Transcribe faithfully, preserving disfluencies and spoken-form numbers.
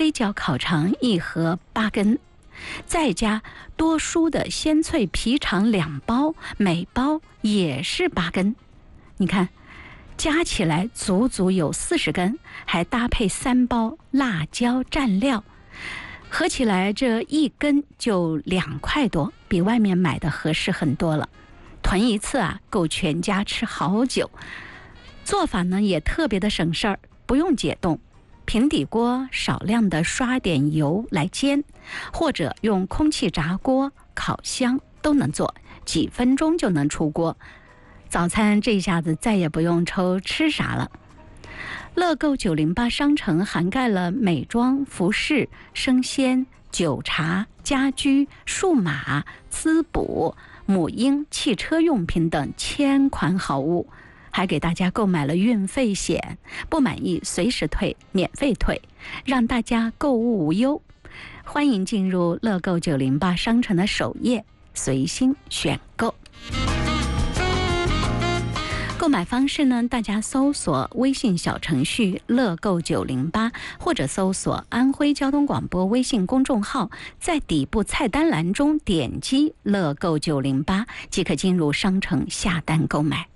黑椒烤肠一盒八根，再加多蔬的鲜脆皮肠两包，每包也是八根。你看，加起来足足有四十根，还搭配三包辣椒蘸料，合起来这一根就两块多，比外面买的合适很多了。囤一次啊，够全家吃好久。做法呢也特别的省事儿，不用解冻，平底锅少量的刷点油来煎，或者用空气炸锅、烤箱都能做，几分钟就能出锅。早餐这下子再也不用愁吃啥了。乐购九零八商城涵盖了美妆、服饰、生鲜、酒茶、家居、数码、滋补、母婴、汽车用品等千款好物，还给大家购买了运费险，不满意随时退，免费退，让大家购物无忧。欢迎进入乐购九零八商城的首页，随心选购。购买方式呢，大家搜索微信小程序乐购九零八，或者搜索安徽交通广播微信公众号，在底部菜单栏中点击乐购九零八，即可进入商城下单购买。